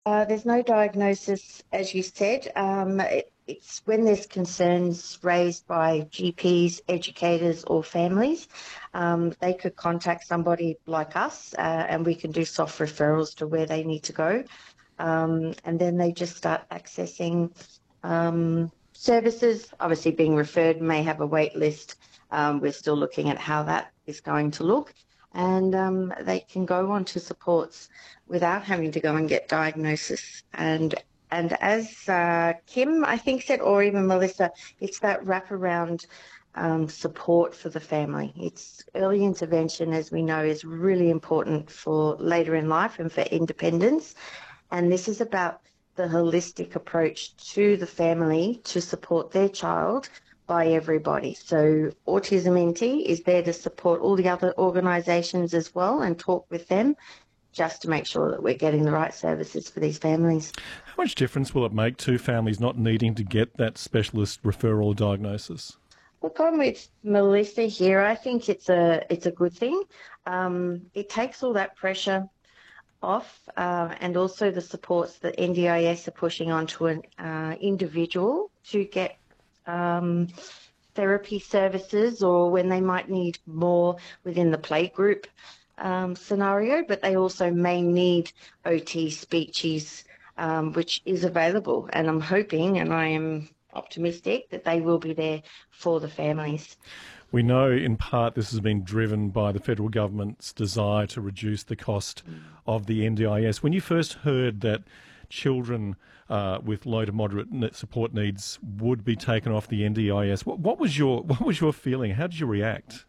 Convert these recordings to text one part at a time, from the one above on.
There's no diagnosis, as you said. It's when there's concerns raised by GPs, educators, or families, they could contact somebody like us, and we can do soft referrals to where they need to go. And then they just start accessing services. Obviously, being referred may have a wait list. We're still looking at how that is going to look. And they can go on to supports without having to go and get diagnosis. And as Kim, I think, said, or even Melissa, it's that wraparound support for the family. It's early intervention, as we know, is really important for later in life and for independence. And this is about the holistic approach to the family to support their child by everybody. So Autism NT is there to support all the other organisations as well and talk with them just to make sure that we're getting the right services for these families. How much difference will it make to families not needing to get that specialist referral or diagnosis? Look, I'm with Melissa here. I think it's a good thing. It takes all that pressure off, and also the supports that NDIS are pushing onto an individual to get therapy services, or when they might need more within the playgroup scenario, but they also may need OT speeches, which is available. And I'm hoping, and I am optimistic, that they will be there for the families. We know in part this has been driven by the federal government's desire to reduce the cost of the NDIS. When you first heard that children with low to moderate support needs would be taken off the NDIS, what was your feeling? How did you react?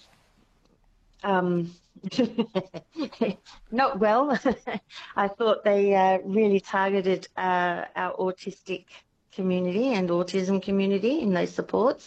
Not well. I thought they really targeted our autistic community and autism community in those supports.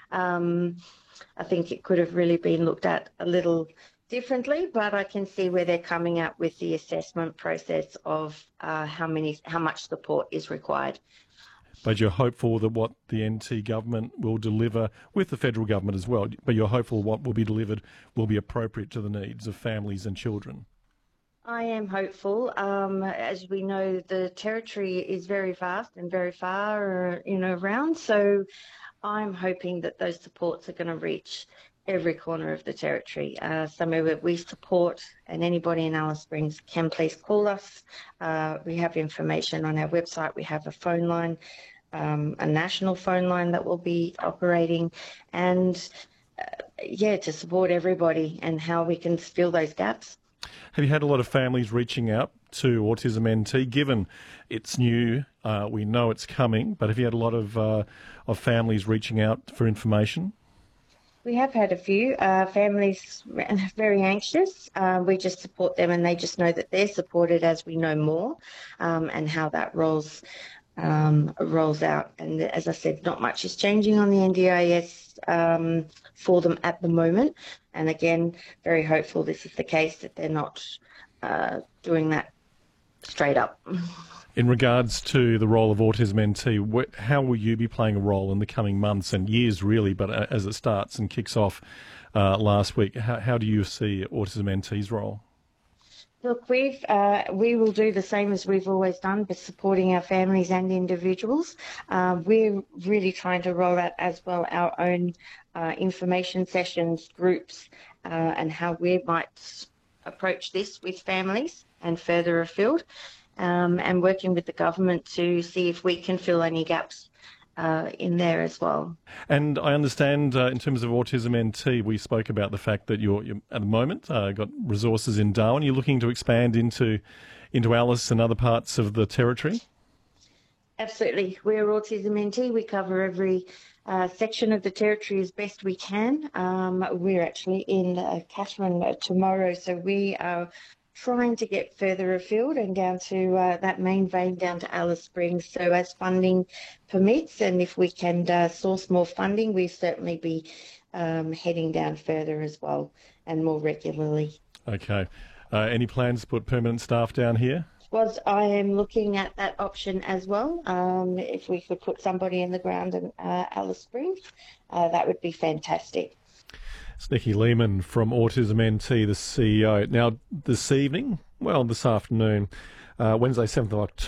I think it could have really been looked at a little differently, but I can see where they're coming up with the assessment process of how much support is required. But you're hopeful that what the NT government will deliver, with the federal government as well, but you're hopeful what will be delivered will be appropriate to the needs of families and children. I am hopeful. As we know, the territory is very vast and very far, around. So I'm hoping that those supports are going to reach every corner of the territory. Somewhere where we support, and anybody in Alice Springs can please call us. We have information on our website. We have a phone line, a national phone line that will be operating, and to support everybody and how we can fill those gaps. Have you had a lot of families reaching out to Autism NT, given it's new, we know it's coming, but have you had a lot of families reaching out for information? We have had a few families very anxious. We just support them, and they just know that they're supported as we know more, and how that rolls out. And as I said, not much is changing on the NDIS for them at the moment. And again, very hopeful this is the case, that they're not doing that straight up. In regards to the role of Autism NT, how will you be playing a role in the coming months and years, really, but as it starts and kicks off last week, how do you see Autism NT's role? Look, we will do the same as we've always done, but supporting our families and individuals. We're really trying to roll out as well our own information sessions, groups, and how we might approach this with families and further afield. And working with the government to see if we can fill any gaps in there as well. And I understand in terms of Autism NT, we spoke about the fact that you're at the moment got resources in Darwin. You're looking to expand into Alice and other parts of the territory? Absolutely. We're Autism NT. We cover every section of the territory as best we can. We're actually in Katherine tomorrow, so we are trying to get further afield and down to that main vein down to Alice Springs. So as funding permits, and if we can source more funding, we'll certainly be heading down further as well and more regularly. Okay. Any plans to put permanent staff down here? Was I am looking at that option as well. If we could put somebody in the ground in Alice Springs, that would be fantastic. It's Nikki Lehman from Autism NT, the CEO. Now, this afternoon, Wednesday, 7th of